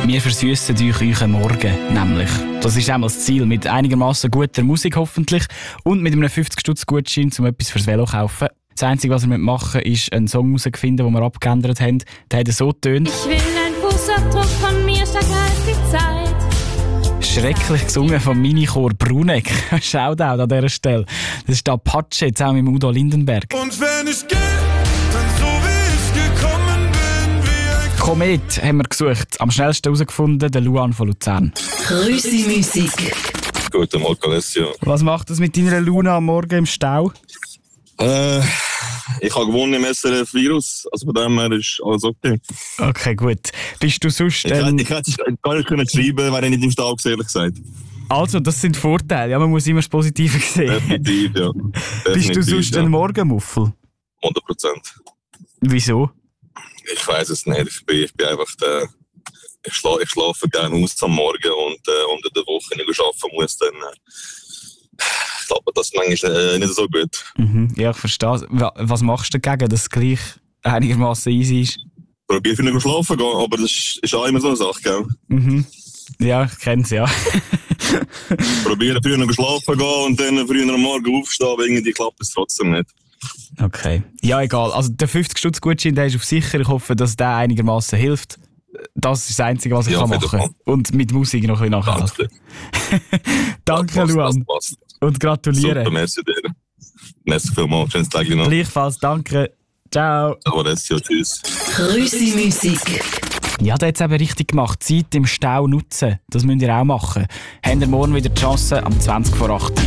Wir versüssen euch euren Morgen, nämlich. Das ist einmal das Ziel, mit einigermaßen guter Musik hoffentlich und mit einem 50-Stutz-Gutschein, um etwas fürs Velo zu kaufen. Das Einzige, was wir machen müssen, ist einen Song herauszufinden, den wir abgeändert haben. Der hat so getönt. Ich will ein Fußabdruck von mir, stärker als die Zeit. Schrecklich gesungen vom Minichor Bruneck. Shoutout an dieser Stelle. Das ist der Apache, zusammen mit Udo Lindenberg. Und wenn ich gehe, dann so wie ich gekommen bin, wie ein Komet haben wir gesucht. Am schnellsten herausgefunden, der Luan von Luzern. Grüßi-Musik. Guten Morgen, Alessio. Was macht das mit deiner Luna am Morgen im Stau? Ich habe gewonnen im SRF-Virus, also von dem her ist alles okay. Okay, gut. Bist du sonst... Ich hätte es gar nicht können schreiben, wäre ich nicht im Stau gewesen, ehrlich gesagt. Also, das sind Vorteile. Ja, man muss immer das Positive sehen. Definitiv, ja. Bist du sonst ein Morgenmuffel? 100%. Wieso? Ich weiss es nicht. Ich bin einfach der... Ich schlafe gerne aus am Morgen und unter der Woche nicht arbeiten muss, dann... Ich glaube, das ist manchmal nicht so gut. Mhm, ja, ich verstehe. Was machst du dagegen, dass es gleich einigermaßen easy ist? Probier früher schlafen gehen, aber das ist auch immer so eine Sache, gell? Mhm. Ja, ich kenne es, ja. Probieren früher schlafen gehen und dann früher am Morgen aufstehen, aber irgendwie klappt es trotzdem nicht. Okay. Ja, egal. Also der 50-Stutz-Gutschein, der ist auf sicher. Ich hoffe, dass der einigermaßen hilft. Das ist das Einzige, was ich machen kann. Und mit Musik noch ein bisschen nachhelfen. Danke, Luan. Passt. Und gratuliere. Super, merci dir. Merci vielmals. Schönes Tag noch. Gleichfalls, danke. Ciao. Ciao, Alessio. Tschüss. Grüßi-Musik. Ja, der hat es eben richtig gemacht. Zeit im Stau nutzen. Das müsst ihr auch machen. Habt ihr morgen wieder die Chance am 20 vor 8.